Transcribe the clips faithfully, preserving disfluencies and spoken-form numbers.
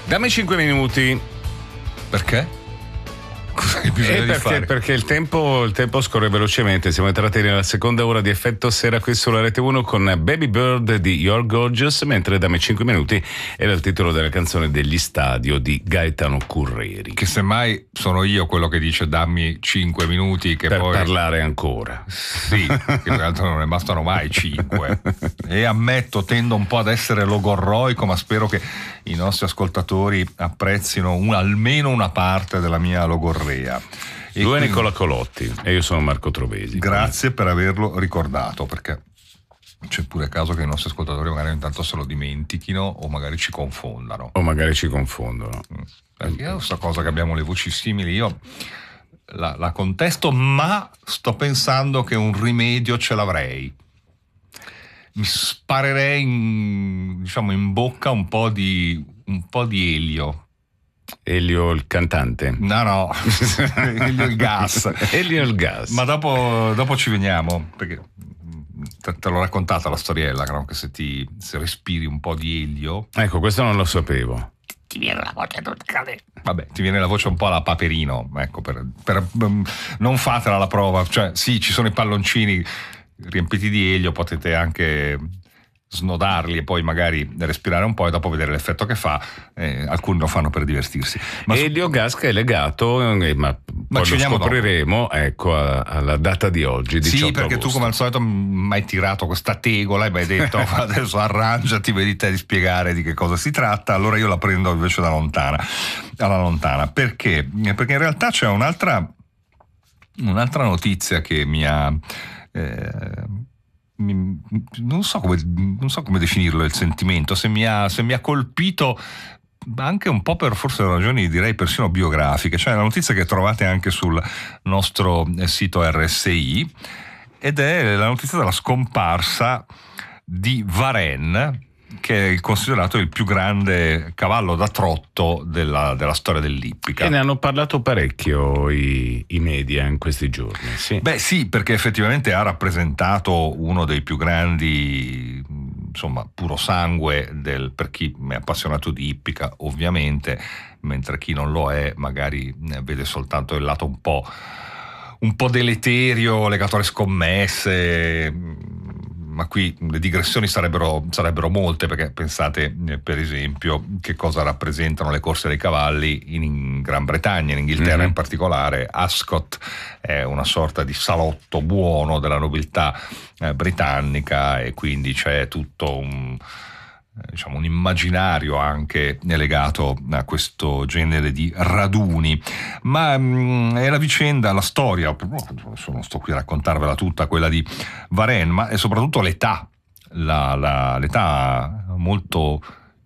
Dammi cinque minuti. Perché? Cosa che bisogna Eh, di perché, fare? perché il tempo, il tempo scorre velocemente. Siamo entrati nella seconda ora di Effetto Sera qui sulla Rete uno con Baby Bird di You're Gorgeous, mentre Dammi cinque minuti era il titolo della canzone degli Stadio di Gaetano Curreri. Che semmai sono io quello che dice dammi cinque minuti che per poi... parlare ancora. Sì, che tra l'altro non ne bastano mai cinque. E ammetto, tendo un po' ad essere logorroico, ma spero che i nostri ascoltatori apprezzino un, almeno una parte della mia logorrea. E Lui quindi, è Nicola Colotti e io sono Marco Trovesi. grazie per averlo ricordato, perché c'è pure caso che i nostri ascoltatori magari intanto se lo dimentichino o magari ci confondano. O magari ci confondono. Perché io questa cosa che abbiamo le voci simili, io la, la contesto, ma sto pensando che un rimedio ce l'avrei. Mi sparerei in, diciamo, in bocca un po' di un po' di elio. Elio il cantante. No, no, Elio il gas. Elio il gas. Ma dopo, dopo ci veniamo, perché te, te l'ho raccontata la storiella, no? Che se ti se respiri un po' di elio, Ecco, questo non lo sapevo. ti viene la voce tutta. Vabbè, ti viene la voce un po' alla Paperino, ecco, per, per um, non fatela la prova, cioè sì, ci sono i palloncini riempiti di elio, potete anche snodarli e poi magari respirare un po' e dopo vedere l'effetto che fa. Eh, alcuni lo fanno per divertirsi. Ma Elio gas che è legato, eh, ma, Ma poi ci lo veniamo scopriremo, ecco, a- alla data di oggi, diciotto sì, perché agosto. tu come al solito mi hai tirato questa tegola e mi hai detto adesso arrangiati, vedi te di spiegare di che cosa si tratta. Allora io la prendo invece da lontana, alla lontana. Perché? Perché in realtà c'è un'altra un'altra notizia che mi ha eh, mi- non so come non so come definirlo il sentimento, se mi ha, se mi ha colpito anche un po' per forse ragioni direi persino biografiche. Cioè, una notizia che trovate anche sul nostro eh, sito R S I, ed è la notizia della scomparsa di Varenne, che è considerato il più grande cavallo da trotto della, della storia dell'ippica. E ne hanno parlato parecchio i, i media in questi giorni, sì. Beh sì, perché effettivamente ha rappresentato uno dei più grandi, insomma, puro sangue del, per chi è appassionato di ippica ovviamente, mentre chi non lo è magari vede soltanto il lato un po', un po' deleterio legato alle scommesse. Ma qui le digressioni sarebbero, sarebbero molte, perché pensate eh, per esempio che cosa rappresentano le corse dei cavalli in, in Gran Bretagna, in Inghilterra mm-hmm. in particolare. Ascot è una sorta di salotto buono della nobiltà eh, britannica, e quindi c'è tutto un, eh, diciamo, un immaginario anche legato a questo genere di raduni. Ma mh, è la vicenda, la storia, adesso non sto qui a raccontarvela tutta, quella di Varenne, ma è soprattutto l'età, la, la, l'età molto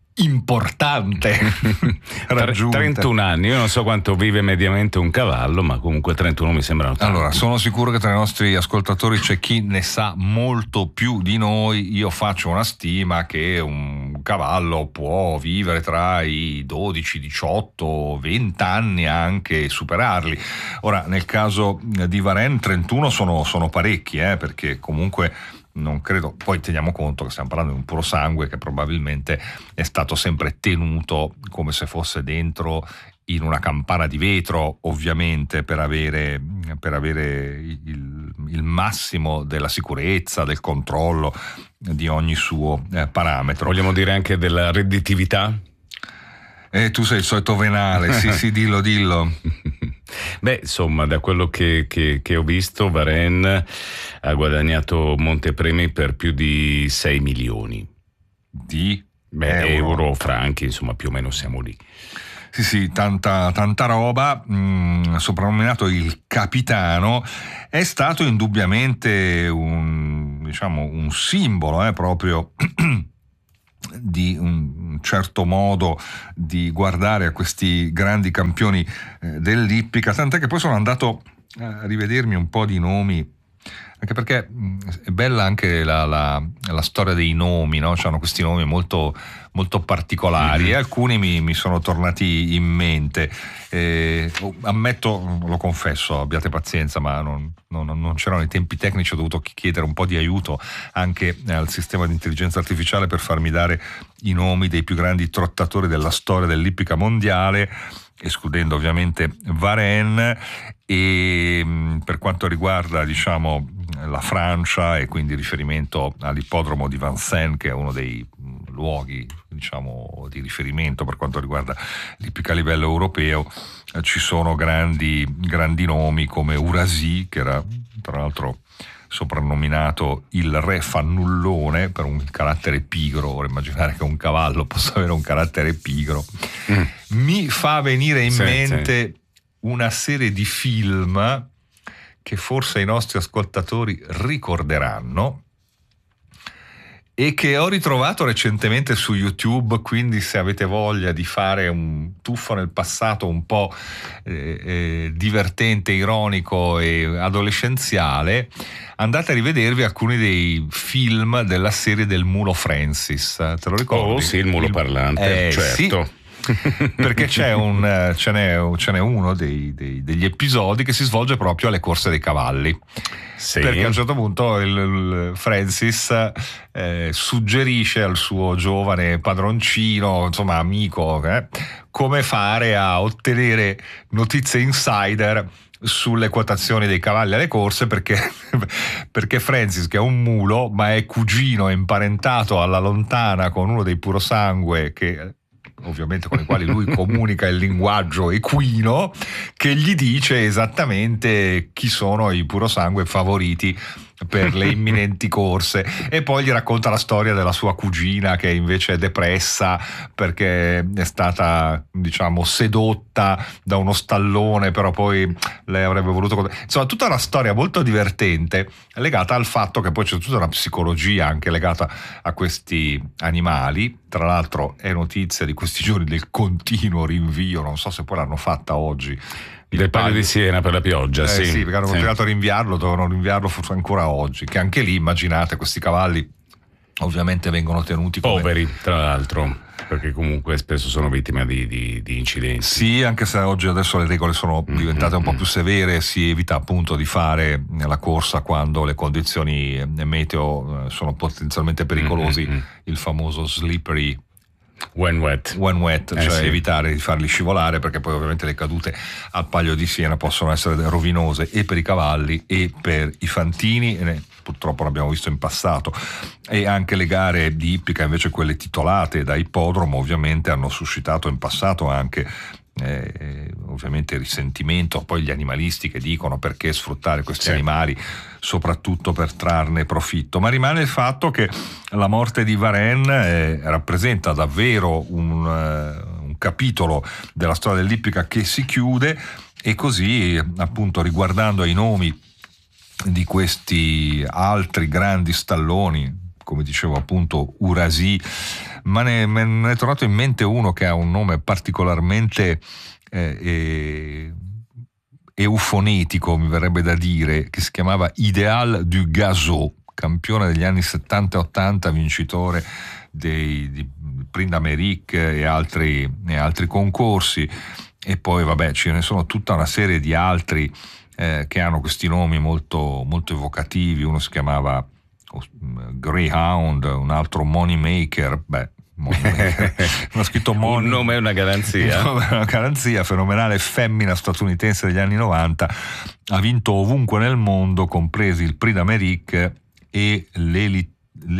importante raggiunta. trentuno anni, io non so quanto vive mediamente un cavallo, ma comunque trentuno mi sembrano tanti. Allora, sono sicuro che tra i nostri ascoltatori c'è chi ne sa molto più di noi. Io faccio una stima che un cavallo può vivere tra i dodici, diciotto, venti anni, anche superarli. Ora, nel caso di Varenne trentuno sono, sono parecchi, eh, perché comunque non credo, poi teniamo conto che stiamo parlando di un puro sangue che probabilmente è stato sempre tenuto come se fosse dentro in una campana di vetro, ovviamente per avere, per avere il, il massimo della sicurezza, del controllo di ogni suo eh, parametro. Vogliamo dire anche della redditività? Eh, tu sei il solito venale, sì sì, dillo dillo. Beh, insomma, da quello che, che, che ho visto, Varenne ha guadagnato montepremi per più di sei milioni di Beh, euro. euro, franchi, insomma, più o meno siamo lì. Sì, sì, tanta, tanta roba. Mm, soprannominato il capitano, è stato indubbiamente un, diciamo, un simbolo eh, proprio di un certo modo di guardare a questi grandi campioni eh, dell'ippica, tant'è che poi sono andato a rivedermi un po' di nomi anche perché è bella anche la, la, la storia dei nomi, no? C'hanno questi nomi molto, molto particolari, mm-hmm. e alcuni mi, mi sono tornati in mente. Eh, ammetto, lo confesso, abbiate pazienza, ma non, non, non c'erano i tempi tecnici, ho dovuto chiedere un po' di aiuto anche al sistema di intelligenza artificiale per farmi dare i nomi dei più grandi trottatori della storia dell'ippica mondiale, escludendo ovviamente Varenne. E per quanto riguarda, diciamo, la Francia, e quindi riferimento all'ippodromo di Vincennes, che è uno dei luoghi, diciamo, di riferimento per quanto riguarda l'ippica a livello europeo, eh, ci sono grandi, grandi nomi come Urasi, che era tra l'altro soprannominato il re fannullone per un carattere pigro. Ora immaginare che un cavallo possa avere un carattere pigro mm. mi fa venire in sì, mente sì. una serie di film che forse i nostri ascoltatori ricorderanno e che ho ritrovato recentemente su YouTube, quindi se avete voglia di fare un tuffo nel passato un po' eh, eh, divertente, ironico e adolescenziale, andate a rivedervi alcuni dei film della serie del Mulo Francis. Te lo ricordi? Oh sì, il mulo il... parlante, eh, certo. Sì. Perché c'è un, ce n'è, ce n'è uno dei, dei, degli episodi che si svolge proprio alle corse dei cavalli. Sì. Perché a un certo punto il, il Francis eh, suggerisce al suo giovane padroncino, insomma amico, eh, come fare a ottenere notizie insider sulle quotazioni dei cavalli alle corse, perché, perché Francis, che è un mulo ma è cugino e imparentato alla lontana con uno dei purosangue, che ovviamente con i quali lui comunica il linguaggio equino, che gli dice esattamente chi sono i purosangue favoriti per le imminenti corse, e poi gli racconta la storia della sua cugina che invece è depressa perché è stata, diciamo, sedotta da uno stallone, però poi lei avrebbe voluto, insomma tutta una storia molto divertente legata al fatto che poi c'è tutta una psicologia anche legata a questi animali. Tra l'altro è notizia di questi giorni del continuo rinvio, non so se poi l'hanno fatta oggi, del Palio di Siena per la pioggia, eh, sì. sì, perché hanno sì. continuato a rinviarlo, dovevano rinviarlo forse ancora oggi, che anche lì, immaginate, questi cavalli ovviamente vengono tenuti come... poveri, tra l'altro, perché comunque spesso sono vittime di, di, di incidenti. Sì, anche se oggi adesso le regole sono diventate mm-hmm. un po' più severe, si evita appunto di fare la corsa quando le condizioni meteo sono potenzialmente pericolosi, mm-hmm. il famoso slippery when wet, when wet eh, cioè sì. evitare di farli scivolare, perché poi ovviamente le cadute al Palio di Siena possono essere rovinose e per i cavalli e per i fantini, e ne, purtroppo l'abbiamo visto in passato. E anche le gare di ippica, invece quelle titolate da ippodromo, ovviamente hanno suscitato in passato anche Eh, ovviamente risentimento, poi gli animalisti che dicono perché sfruttare questi sì. animali soprattutto per trarne profitto, ma rimane il fatto che la morte di Varenne eh, rappresenta davvero un, uh, un capitolo della storia dell'ippica che si chiude, e così appunto riguardando ai nomi di questi altri grandi stalloni, come dicevo appunto Urasi, ma ne, me ne è tornato in mente uno che ha un nome particolarmente eh, eh, eufonetico, mi verrebbe da dire, che si chiamava Ideal du Gazot, campione degli anni settanta e ottanta, vincitore dei, di Prix d'Amérique e altri, e altri concorsi, e poi vabbè ce ne sono tutta una serie di altri eh, che hanno questi nomi molto, molto evocativi. Uno si chiamava Greyhound, un altro Moneymaker, beh, Moneymaker. Non ho scritto Money, un nome è una garanzia. Un nome è una garanzia, fenomenale femmina statunitense degli anni novanta, ha vinto ovunque nel mondo, compresi il Prix d'Amérique e l'Elite,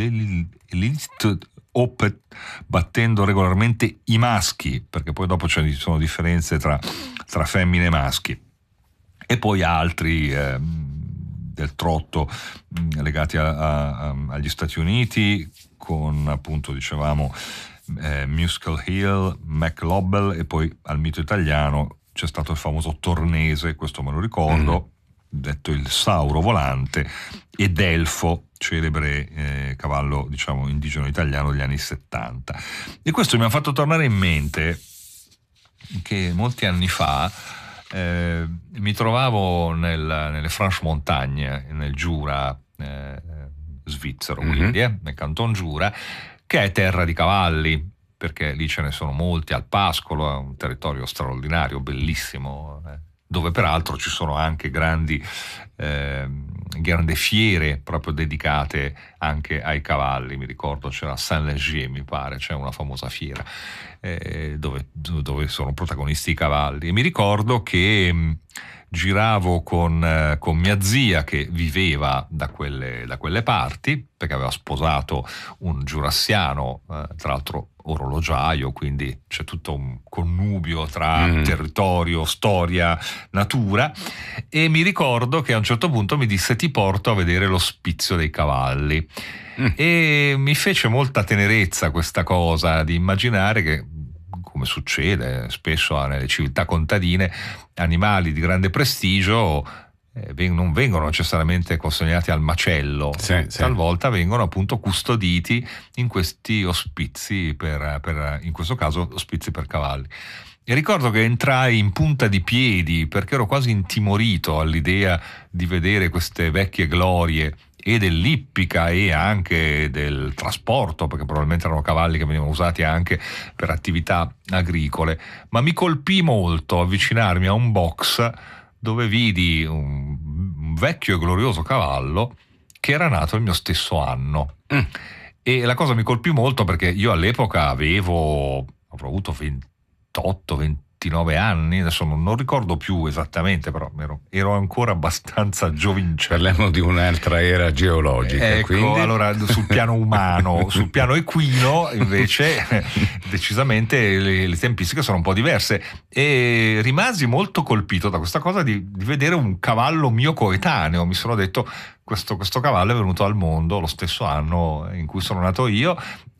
l'Elite Open, battendo regolarmente i maschi, perché poi dopo ci sono differenze tra, tra femmine e maschi, e poi altri eh, del trotto mh, legati a, a, agli Stati Uniti, con appunto dicevamo eh, Musical Hill, McLobel, e poi al mito italiano c'è stato il famoso Tornese, questo me lo ricordo, mm. detto il Sauro volante, e Delfo, celebre eh, cavallo diciamo indigeno italiano degli anni settanta. E questo mi ha fatto tornare in mente che molti anni fa eh, mi trovavo nel, nelle Franche Montagne, nel Giura eh, svizzero, Mhm. quindi eh, nel Canton Giura, che è terra di cavalli, perché lì ce ne sono molti al pascolo, è un territorio straordinario, bellissimo, eh, dove peraltro ci sono anche grandi, eh, grandi fiere proprio dedicate anche ai cavalli. Mi ricordo c'era Saint-Léger, mi pare, c'è una famosa fiera eh, dove, dove sono protagonisti i cavalli. E mi ricordo che mh, giravo con, eh, con mia zia che viveva da quelle, da quelle parti, perché aveva sposato un giurassiano, eh, tra l'altro orologiaio, quindi c'è tutto un connubio tra Mm. territorio, storia, natura, e mi ricordo che a un certo punto mi disse: ti porto a vedere l'ospizio dei cavalli. Mm. E mi fece molta tenerezza questa cosa di immaginare che, come succede spesso nelle civiltà contadine, animali di grande prestigio eh, ven- non vengono necessariamente consegnati al macello, Sì, sì. talvolta vengono appunto custoditi in questi ospizi per, per in questo caso ospizi per cavalli. E ricordo che entrai in punta di piedi perché ero quasi intimorito all'idea di vedere queste vecchie glorie e dell'ippica e anche del trasporto, perché probabilmente erano cavalli che venivano usati anche per attività agricole, ma mi colpì molto avvicinarmi a un box dove vidi un, un vecchio e glorioso cavallo che era nato il mio stesso anno. Mm. E la cosa mi colpì molto perché io all'epoca avevo, avrò avuto ventotto ventinove anni, adesso non, non ricordo più esattamente, però ero, ero ancora abbastanza giovincello. Parliamo di un'altra era geologica. Ecco, quindi... allora sul piano umano, sul piano equino invece decisamente le, le tempistiche sono un po' diverse, e rimasi molto colpito da questa cosa di, di vedere un cavallo mio coetaneo. Mi sono detto: questo, questo cavallo è venuto al mondo lo stesso anno in cui sono nato io,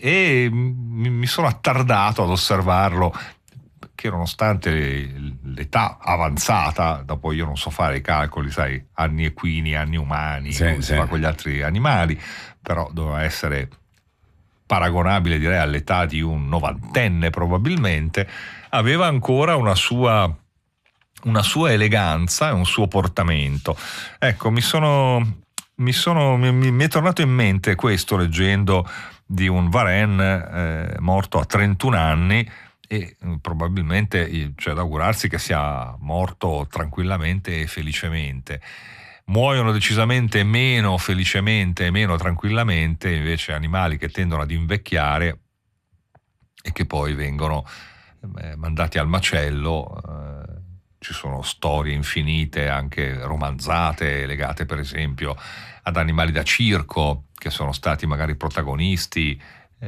e mi, mi sono attardato ad osservarlo, che nonostante l'età avanzata, dopo io non so fare i calcoli, sai, anni equini, anni umani, Sì, come sì. si fa con gli altri animali, però doveva essere paragonabile, direi, all'età di un novantenne probabilmente, aveva ancora una sua, una sua eleganza e un suo portamento. Ecco, mi sono, mi sono, mi, mi è tornato in mente questo leggendo di un Varenne eh, morto a trentuno anni, e probabilmente c'è da augurarsi che sia morto tranquillamente e felicemente. Muoiono decisamente meno felicemente e meno tranquillamente invece animali che tendono ad invecchiare e che poi vengono eh, mandati al macello. Eh, ci sono storie infinite, anche romanzate, legate per esempio ad animali da circo che sono stati magari protagonisti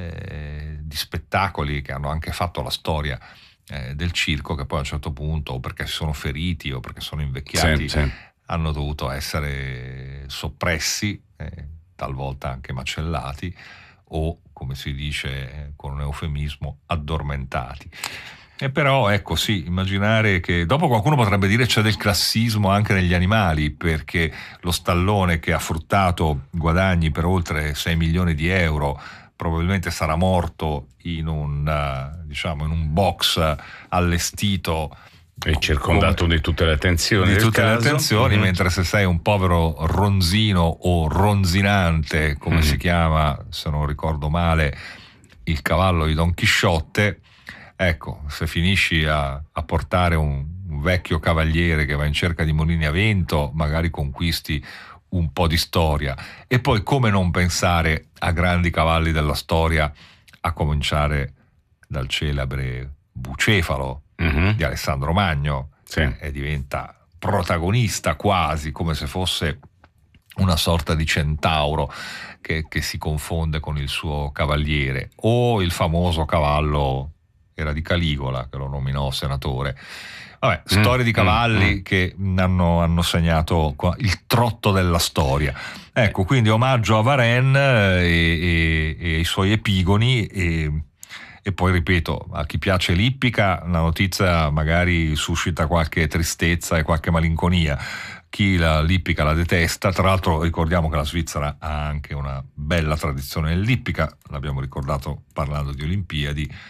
Eh, di spettacoli che hanno anche fatto la storia eh, del circo, che poi a un certo punto, o perché si sono feriti o perché sono invecchiati, Sì, sì. hanno dovuto essere soppressi, eh, talvolta anche macellati, o, come si dice eh, con un eufemismo, addormentati. E però ecco, sì, immaginare che dopo qualcuno potrebbe dire c'è del classismo anche negli animali, perché lo stallone che ha fruttato guadagni per oltre sei milioni di euro probabilmente sarà morto in un, uh, diciamo, in un box allestito e circondato come, di tutte le attenzioni di tutte caso. le attenzioni, mm-hmm. mentre se sei un povero ronzino o ronzinante, come mm-hmm. si chiama, se non ricordo male, il cavallo di Don Chisciotte, ecco, se finisci a, a portare un, un vecchio cavaliere che va in cerca di mulini a vento, magari conquisti un po' di storia. E poi come non pensare a grandi cavalli della storia, a cominciare dal celebre Bucefalo mm-hmm. di Alessandro Magno, sì. e diventa protagonista quasi, come se fosse una sorta di centauro che, che si confonde con il suo cavaliere, o il famoso cavallo, era di Caligola, che lo nominò senatore. Vabbè, storie mm, di cavalli mm, che hanno, hanno segnato il trotto della storia. Ecco, quindi omaggio a Varenne e, e, e ai suoi epigoni, e, e poi ripeto, a chi piace l'ippica la notizia magari suscita qualche tristezza e qualche malinconia. Chi la, l'ippica la detesta, tra l'altro ricordiamo che la Svizzera ha anche una bella tradizione nell'ippica, l'abbiamo ricordato parlando di Olimpiadi,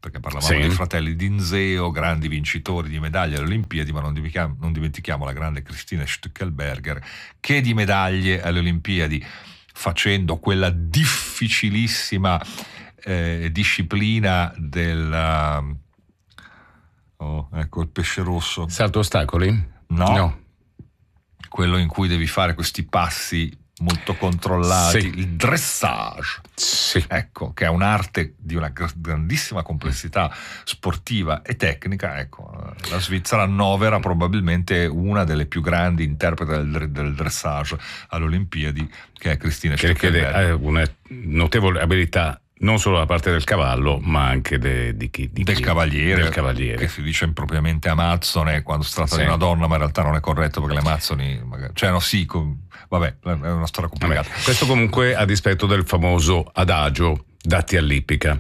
perché parlavamo sì. dei fratelli Dinzeo, grandi vincitori di medaglie alle Olimpiadi, ma non dimentichiamo, non dimentichiamo la grande Christine Stückelberger, che di medaglie alle Olimpiadi, facendo quella difficilissima eh, disciplina del oh, ecco il pesce rosso, salto ostacoli? No, no, quello in cui devi fare questi passi molto controllati, sì. il dressage, sì. ecco, che è un'arte di una grandissima complessità sportiva e tecnica. Ecco, la Svizzera annovera probabilmente una delle più grandi interpreti del, del dressage alle Olimpiadi, che è Christine che richiede Stückelberger, una notevole abilità non solo da parte del cavallo, ma anche de, di chi, di del, chi, cavaliere, del cavaliere, che si dice impropriamente amazzone quando si tratta sì. di una donna, ma in realtà non è corretto, perché le amazzoni, magari, cioè no sì, com, vabbè, è una storia complicata. Vabbè, questo comunque a dispetto del famoso adagio datti all'ippica.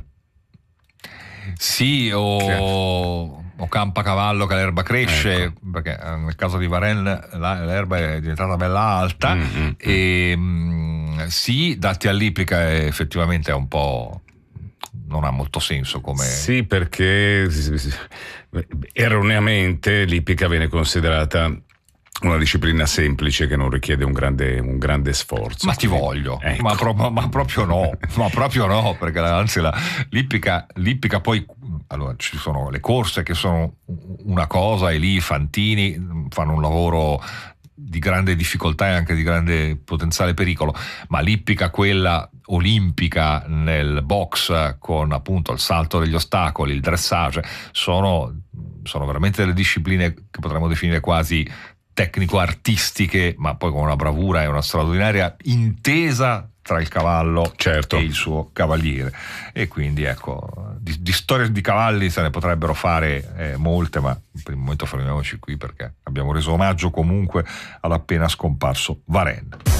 Sì, o, che... o campa cavallo che l'erba cresce, ecco. Perché nel caso di Varenne l'erba è diventata bella alta, mm-hmm. e mh, sì, datti all'ippica effettivamente è un po', non ha molto senso come... Sì, perché erroneamente l'ippica viene considerata una disciplina semplice che non richiede un grande, un grande sforzo. Ma ti voglio, ecco. ma, pro, ma, ma proprio no, ma proprio no, perché anzi la, l'ippica, l'ippica poi, allora ci sono le corse che sono una cosa, e lì i fantini fanno un lavoro di grande difficoltà e anche di grande potenziale pericolo, ma l'ippica quella olimpica nel box con appunto il salto degli ostacoli, il dressage, sono, sono veramente delle discipline che potremmo definire quasi tecnico-artistiche, ma poi con una bravura e una straordinaria intesa tra il cavallo, certo, e il suo cavaliere. E quindi ecco, di, di storie di cavalli se ne potrebbero fare eh, molte, ma per il momento fermiamoci qui perché abbiamo reso omaggio comunque all'appena scomparso Varenne.